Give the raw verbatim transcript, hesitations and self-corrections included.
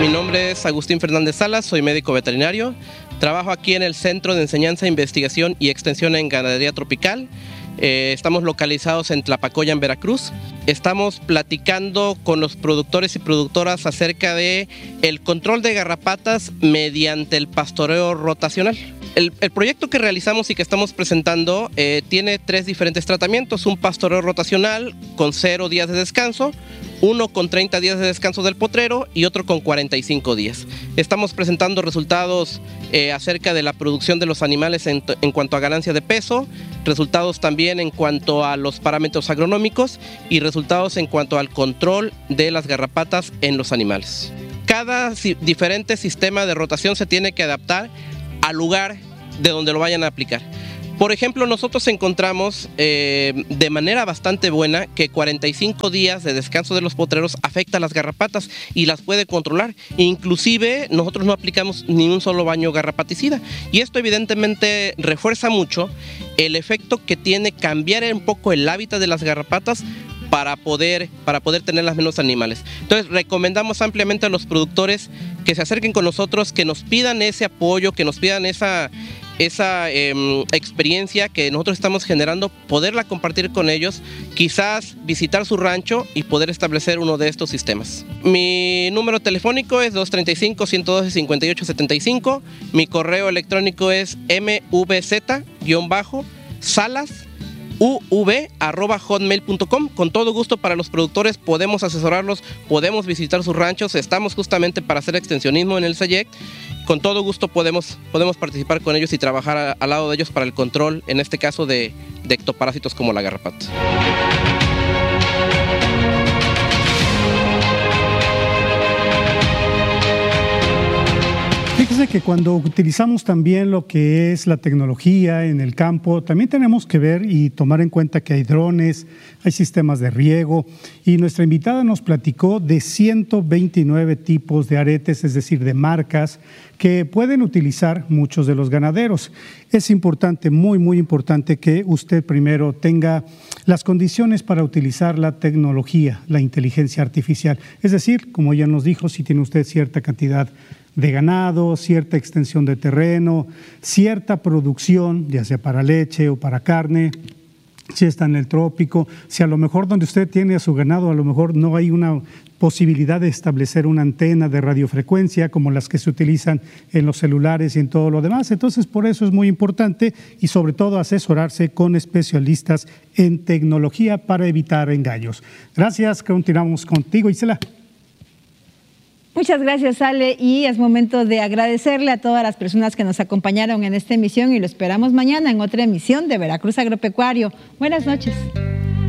Mi nombre es Agustín Fernández Salas, soy médico veterinario. Trabajo aquí en el Centro de Enseñanza, Investigación y Extensión en Ganadería Tropical. Eh, estamos localizados en Tlapacoya, en Veracruz. Estamos platicando con los productores y productoras acerca de el control de garrapatas mediante el pastoreo rotacional. El, el proyecto que realizamos y que estamos presentando eh, tiene tres diferentes tratamientos: un pastoreo rotacional con cero días de descanso, uno con treinta días de descanso del potrero y otro con cuarenta y cinco días. Estamos presentando resultados eh, acerca de la producción de los animales en, en cuanto a ganancia de peso, resultados también en cuanto a los parámetros agronómicos y resultados en cuanto al control de las garrapatas en los animales. Cada si, diferente sistema de rotación se tiene que adaptar al lugar de donde lo vayan a aplicar. Por ejemplo, nosotros encontramos eh, de manera bastante buena que cuarenta y cinco días de descanso de los potreros afecta a las garrapatas y las puede controlar. Inclusive nosotros no aplicamos ni un solo baño garrapaticida, y esto evidentemente refuerza mucho el efecto que tiene cambiar un poco el hábitat de las garrapatas para poder, para poder tenerlas menos animales. Entonces recomendamos ampliamente a los productores que se acerquen con nosotros, que nos pidan ese apoyo, que nos pidan esa, esa eh, experiencia que nosotros estamos generando, poderla compartir con ellos, quizás visitar su rancho y poder establecer uno de estos sistemas. Mi número telefónico es dos tres cinco, uno uno dos, cinco ocho siete cinco, mi correo electrónico es mvz-salas uv arroba hotmail punto com. Con todo gusto, para los productores podemos asesorarlos, podemos visitar sus ranchos. Estamos justamente para hacer extensionismo en el C E Y E C. Con todo gusto podemos, podemos participar con ellos y trabajar a, al lado de ellos para el control, en este caso de, de ectoparásitos como la garrapata. Fíjese que cuando utilizamos también lo que es la tecnología en el campo, también tenemos que ver y tomar en cuenta que hay drones, hay sistemas de riego, y nuestra invitada nos platicó de ciento veintinueve tipos de aretes, es decir, de marcas que pueden utilizar muchos de los ganaderos. Es importante, muy, muy importante, que usted primero tenga las condiciones para utilizar la tecnología, la inteligencia artificial. Es decir, como ella nos dijo, si tiene usted cierta cantidad de ganado, cierta extensión de terreno, cierta producción, ya sea para leche o para carne, si está en el trópico, si a lo mejor donde usted tiene a su ganado, a lo mejor no hay una posibilidad de establecer una antena de radiofrecuencia como las que se utilizan en los celulares y en todo lo demás. Entonces, por eso es muy importante, y sobre todo asesorarse con especialistas en tecnología para evitar engaños. Gracias, continuamos contigo, Isela. Muchas gracias, Ale, y es momento de agradecerle a todas las personas que nos acompañaron en esta emisión, y lo esperamos mañana en otra emisión de Veracruz Agropecuario. Buenas noches.